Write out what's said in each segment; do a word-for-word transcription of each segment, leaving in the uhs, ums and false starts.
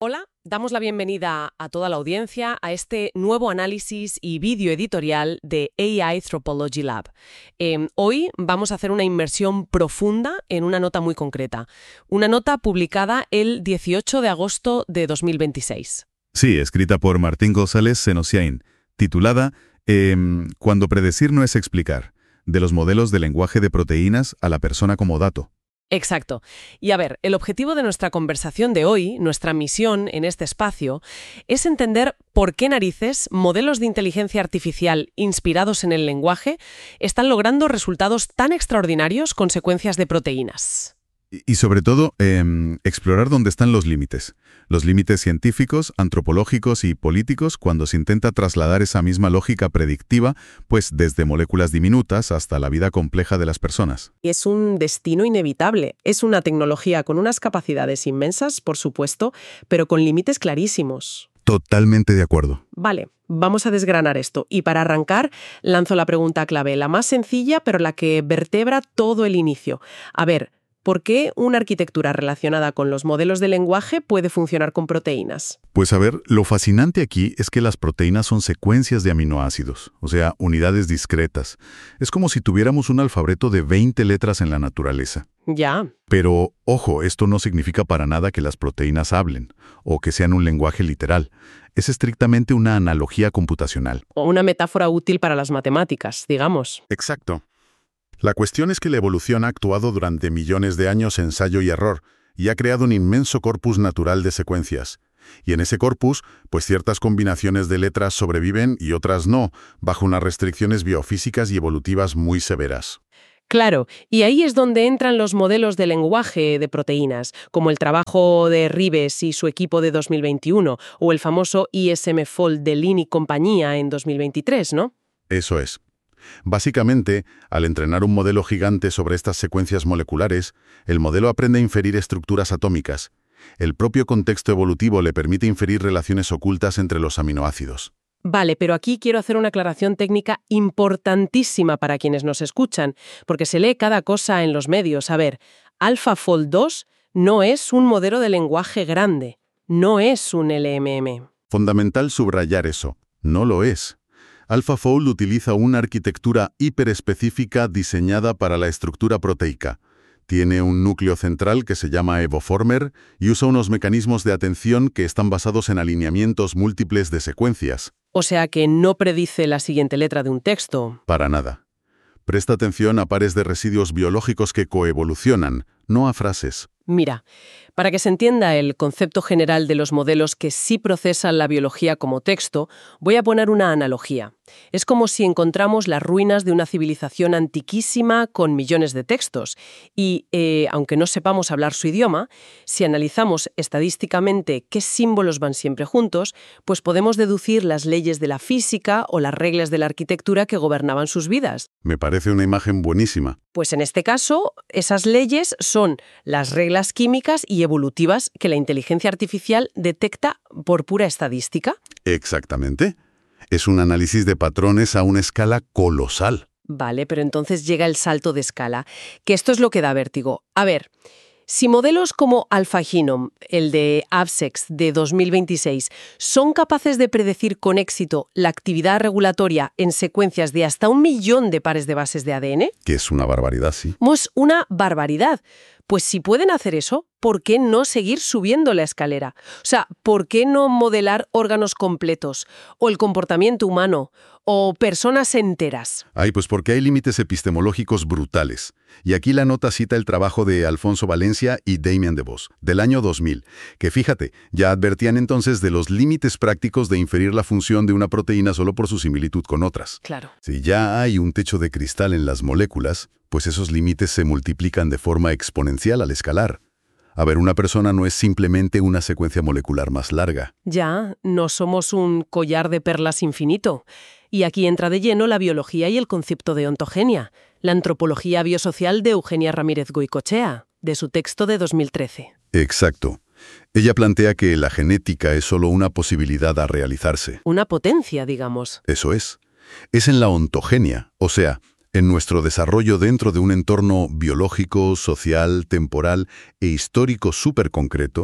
Hola, damos la bienvenida a toda la audiencia a este nuevo análisis y vídeo editorial de A I Anthropology Lab. Eh, hoy vamos a hacer una inmersión profunda en una nota muy concreta, una nota publicada el dieciocho de agosto de dos mil veintiséis. Sí, escrita por Martín González Senosiain, titulada eh, Cuando predecir no es explicar, de los modelos de lenguaje de proteínas a la persona como dato. Exacto. Y a ver, el objetivo de nuestra conversación de hoy, nuestra misión en este espacio, es entender por qué narices modelos de inteligencia artificial inspirados en el lenguaje están logrando resultados tan extraordinarios con secuencias de proteínas. Y, y sobre todo, eh, explorar dónde están los límites. Los límites científicos, antropológicos y políticos cuando se intenta trasladar esa misma lógica predictiva, pues desde moléculas diminutas hasta la vida compleja de las personas. Es un destino inevitable. Es una tecnología con unas capacidades inmensas, por supuesto, pero con límites clarísimos. Totalmente de acuerdo. Vale, vamos a desgranar esto. Y para arrancar, lanzo la pregunta clave, la más sencilla, pero la que vertebra todo el inicio. A ver, ¿por qué una arquitectura relacionada con los modelos de lenguaje puede funcionar con proteínas? Pues a ver, lo fascinante aquí es que las proteínas son secuencias de aminoácidos, o sea, unidades discretas. Es como si tuviéramos un alfabeto de veinte letras en la naturaleza. Ya. Pero, ojo, esto no significa para nada que las proteínas hablen, o que sean un lenguaje literal. Es estrictamente una analogía computacional. O una metáfora útil para las matemáticas, digamos. Exacto. La cuestión es que la evolución ha actuado durante millones de años ensayo y error, y ha creado un inmenso corpus natural de secuencias. Y en ese corpus, pues ciertas combinaciones de letras sobreviven y otras no, bajo unas restricciones biofísicas y evolutivas muy severas. Claro, y ahí es donde entran los modelos de lenguaje de proteínas, como el trabajo de Rives y su equipo de dos mil veintiuno, o el famoso I S M Fold de Lin y compañía en dos mil veintitrés, ¿no? Eso es. Básicamente, al entrenar un modelo gigante sobre estas secuencias moleculares, el modelo aprende a inferir estructuras atómicas. El propio contexto evolutivo le permite inferir relaciones ocultas entre los aminoácidos. Vale, pero aquí quiero hacer una aclaración técnica importantísima para quienes nos escuchan, porque se lee cada cosa en los medios. A ver, AlphaFold dos no es un modelo de lenguaje grande, no es un L M M. Fundamental subrayar eso. No lo es. AlphaFold utiliza una arquitectura hiperespecífica diseñada para la estructura proteica. Tiene un núcleo central que se llama Evoformer y usa unos mecanismos de atención que están basados en alineamientos múltiples de secuencias. O sea que no predice la siguiente letra de un texto. Para nada. Presta atención a pares de residuos biológicos que coevolucionan, no a frases. Mira, para que se entienda el concepto general de los modelos que sí procesan la biología como texto, voy a poner una analogía. Es como si encontramos las ruinas de una civilización antiquísima con millones de textos y, eh, aunque no sepamos hablar su idioma, si analizamos estadísticamente qué símbolos van siempre juntos, pues podemos deducir las leyes de la física o las reglas de la arquitectura que gobernaban sus vidas. Me parece una imagen buenísima. Pues en este caso, esas leyes son las reglas químicas y evolutivas que la inteligencia artificial detecta por pura estadística. Exactamente. Es un análisis de patrones a una escala colosal. Vale, pero entonces llega el salto de escala, que esto es lo que da vértigo. A ver, si modelos como AlphaGenome, el de Abscex de dos mil veintiséis, son capaces de predecir con éxito la actividad regulatoria en secuencias de hasta un millón de pares de bases de A D N... Que es una barbaridad, sí. Es una barbaridad. Pues si pueden hacer eso, ¿por qué no seguir subiendo la escalera? O sea, ¿por qué no modelar órganos completos? O el comportamiento humano, o personas enteras. Ay, pues porque hay límites epistemológicos brutales. Y aquí la nota cita el trabajo de Alfonso Valencia y Damien DeVos, del año dos mil, que fíjate, ya advertían entonces de los límites prácticos de inferir la función de una proteína solo por su similitud con otras. Claro. Si ya hay un techo de cristal en las moléculas, pues esos límites se multiplican de forma exponencial al escalar. A ver, una persona no es simplemente una secuencia molecular más larga. Ya, no somos un collar de perlas infinito. Y aquí entra de lleno la biología y el concepto de ontogenia, la antropología biosocial de Eugenia Ramírez Goicoechea, de su texto de dos mil trece. Exacto. Ella plantea que la genética es solo una posibilidad a realizarse. Una potencia, digamos. Eso es. Es en la ontogenia, o sea, en nuestro desarrollo dentro de un entorno biológico, social, temporal e histórico súper concreto,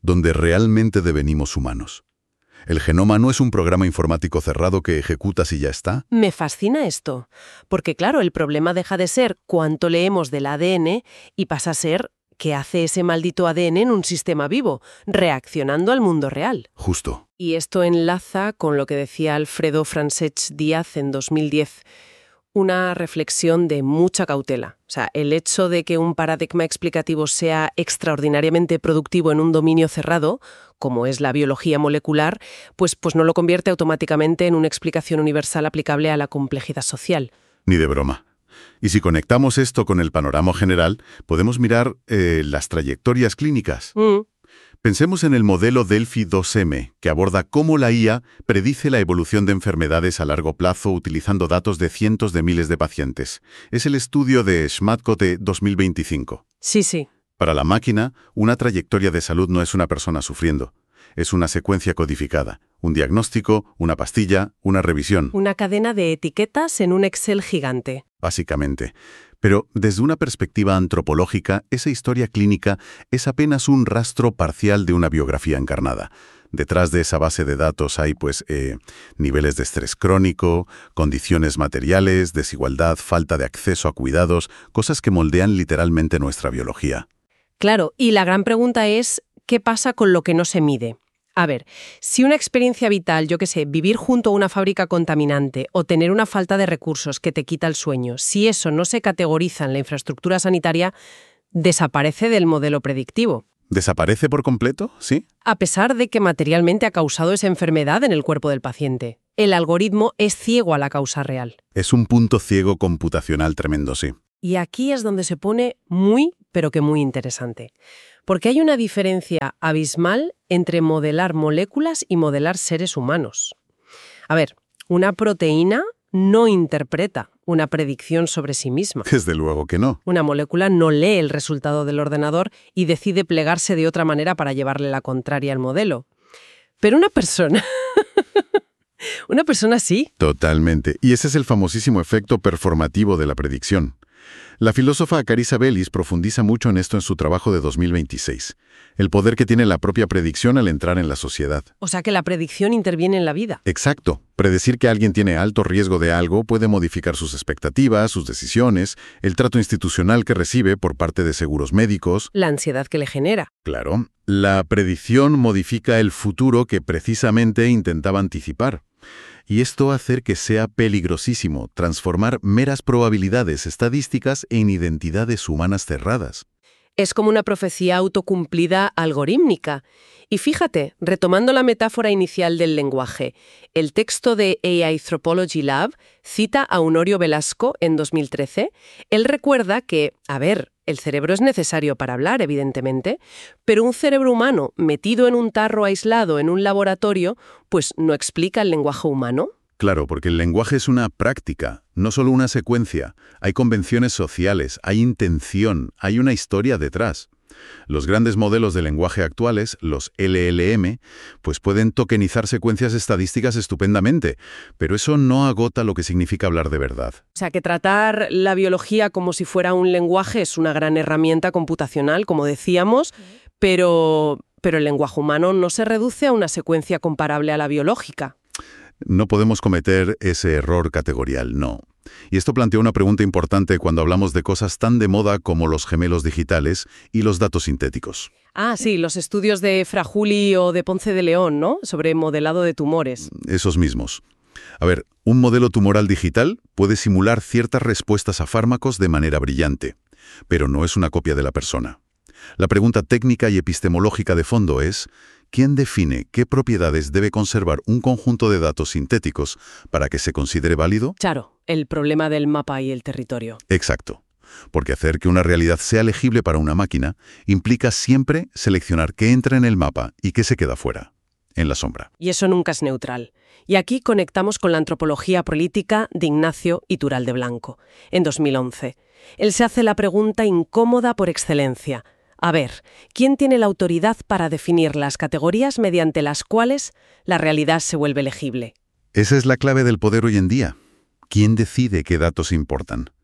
donde realmente devenimos humanos. El genoma no es un programa informático cerrado que ejecutas y ya está. Me fascina esto, porque claro, el problema deja de ser cuánto leemos del A D N y pasa a ser qué hace ese maldito A D N en un sistema vivo, reaccionando al mundo real. Justo. Y esto enlaza con lo que decía Alfredo Francesc Díaz en dos mil diez, una reflexión de mucha cautela. O sea, el hecho de que un paradigma explicativo sea extraordinariamente productivo en un dominio cerrado, como es la biología molecular, pues, pues no lo convierte automáticamente en una explicación universal aplicable a la complejidad social. Ni de broma. Y si conectamos esto con el panorama general, podemos mirar eh, las trayectorias clínicas. Mm. Pensemos en el modelo Delphi dos eme, que aborda cómo la I A predice la evolución de enfermedades a largo plazo utilizando datos de cientos de miles de pacientes. Es el estudio de Schmatko de dos mil veinticinco. Sí, sí. Para la máquina, una trayectoria de salud no es una persona sufriendo. Es una secuencia codificada. Un diagnóstico, una pastilla, una revisión. Una cadena de etiquetas en un Excel gigante. Básicamente. Pero desde una perspectiva antropológica, esa historia clínica es apenas un rastro parcial de una biografía encarnada. Detrás de esa base de datos hay, pues, eh, niveles de estrés crónico, condiciones materiales, desigualdad, falta de acceso a cuidados, cosas que moldean literalmente nuestra biología. Claro, y la gran pregunta es, ¿qué pasa con lo que no se mide? A ver, si una experiencia vital, yo qué sé, vivir junto a una fábrica contaminante o tener una falta de recursos que te quita el sueño, si eso no se categoriza en la infraestructura sanitaria, desaparece del modelo predictivo. ¿Desaparece por completo? ¿Sí? A pesar de que materialmente ha causado esa enfermedad en el cuerpo del paciente. El algoritmo es ciego a la causa real. Es un punto ciego computacional tremendo, sí. Y aquí es donde se pone muy, pero que muy interesante. Porque hay una diferencia abismal entre modelar moléculas y modelar seres humanos. A ver, una proteína no interpreta una predicción sobre sí misma. Desde luego que no. Una molécula no lee el resultado del ordenador y decide plegarse de otra manera para llevarle la contraria al modelo. Pero una persona... una persona sí. Totalmente. Y ese es el famosísimo efecto performativo de la predicción. La filósofa Carissa Bellis profundiza mucho en esto en su trabajo de dos mil veintiséis. El poder que tiene la propia predicción al entrar en la sociedad. O sea que la predicción interviene en la vida. Exacto. Predecir que alguien tiene alto riesgo de algo puede modificar sus expectativas, sus decisiones, el trato institucional que recibe por parte de seguros médicos. La ansiedad que le genera. Claro. La predicción modifica el futuro que precisamente intentaba anticipar. Y esto hace que sea peligrosísimo transformar meras probabilidades estadísticas en identidades humanas cerradas. Es como una profecía autocumplida algorítmica. Y fíjate, retomando la metáfora inicial del lenguaje, el texto de A I Anthropology Lab cita a Honorio Velasco en dos mil trece. Él recuerda que, a ver, el cerebro es necesario para hablar, evidentemente, pero un cerebro humano metido en un tarro aislado en un laboratorio, pues no explica el lenguaje humano. Claro, porque el lenguaje es una práctica, no solo una secuencia. Hay convenciones sociales, hay intención, hay una historia detrás. Los grandes modelos de lenguaje actuales, los L L M, pues pueden tokenizar secuencias estadísticas estupendamente, pero eso no agota lo que significa hablar de verdad. O sea, que tratar la biología como si fuera un lenguaje es una gran herramienta computacional, como decíamos, pero, pero el lenguaje humano no se reduce a una secuencia comparable a la biológica. No podemos cometer ese error categorial, no. Y esto plantea una pregunta importante cuando hablamos de cosas tan de moda como los gemelos digitales y los datos sintéticos. Ah, sí, los estudios de Frajuli o de Ponce de León, ¿no? Sobre modelado de tumores. Esos mismos. A ver, un modelo tumoral digital puede simular ciertas respuestas a fármacos de manera brillante, pero no es una copia de la persona. La pregunta técnica y epistemológica de fondo es: ¿quién define qué propiedades debe conservar un conjunto de datos sintéticos para que se considere válido? Claro, el problema del mapa y el territorio. Exacto. Porque hacer que una realidad sea legible para una máquina implica siempre seleccionar qué entra en el mapa y qué se queda fuera, en la sombra. Y eso nunca es neutral. Y aquí conectamos con la antropología política de Ignacio Iturralde Blanco, en dos mil once. Él se hace la pregunta incómoda por excelencia. A ver, ¿quién tiene la autoridad para definir las categorías mediante las cuales la realidad se vuelve legible? Esa es la clave del poder hoy en día. ¿Quién decide qué datos importan?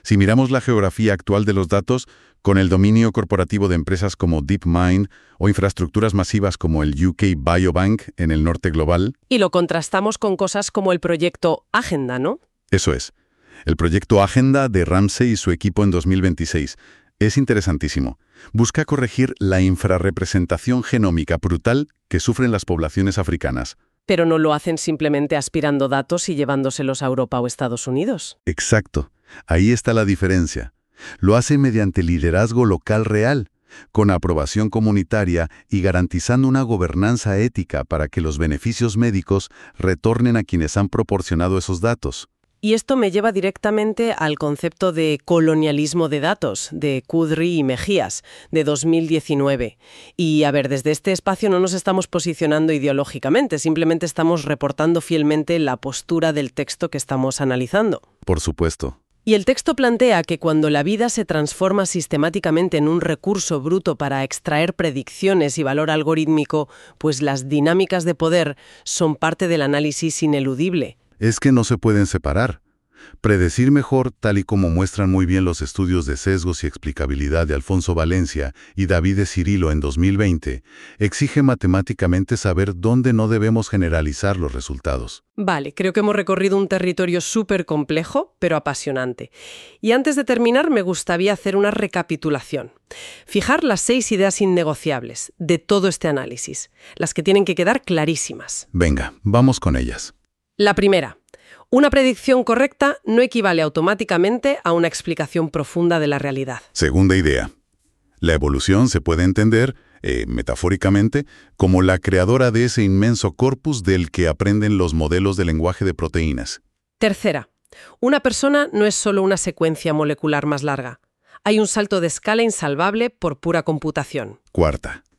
Si miramos la geografía actual de los datos, con el dominio corporativo de empresas como DeepMind o infraestructuras masivas como el U K Biobank en el norte global. Y lo contrastamos con cosas como el proyecto Agenda, ¿no? Eso es. El proyecto Agenda de Ramsey y su equipo en dos mil veintiséis es interesantísimo. Busca corregir la infrarrepresentación genómica brutal que sufren las poblaciones africanas. Pero no lo hacen simplemente aspirando datos y llevándoselos a Europa o Estados Unidos. Exacto. Ahí está la diferencia. Lo hace mediante liderazgo local real, con aprobación comunitaria y garantizando una gobernanza ética para que los beneficios médicos retornen a quienes han proporcionado esos datos. Y esto me lleva directamente al concepto de colonialismo de datos, de Kudry y Mejías, de dos mil diecinueve. Y, a ver, desde este espacio no nos estamos posicionando ideológicamente, simplemente estamos reportando fielmente la postura del texto que estamos analizando. Por supuesto. Y el texto plantea que cuando la vida se transforma sistemáticamente en un recurso bruto para extraer predicciones y valor algorítmico, pues las dinámicas de poder son parte del análisis ineludible. Es que no se pueden separar. Predecir mejor, tal y como muestran muy bien los estudios de sesgos y explicabilidad de Alfonso Valencia y David de Cirilo en dos mil veinte, exige matemáticamente saber dónde no debemos generalizar los resultados. Vale, creo que hemos recorrido un territorio súper complejo, pero apasionante. Y antes de terminar, me gustaría hacer una recapitulación. Fijar las seis ideas innegociables de todo este análisis, las que tienen que quedar clarísimas. Venga, vamos con ellas. La primera. Una predicción correcta no equivale automáticamente a una explicación profunda de la realidad. Segunda idea. La evolución se puede entender, eh, metafóricamente, como la creadora de ese inmenso corpus del que aprenden los modelos de lenguaje de proteínas. Tercera. Una persona no es solo una secuencia molecular más larga. Hay un salto de escala insalvable por pura computación. Cuarta.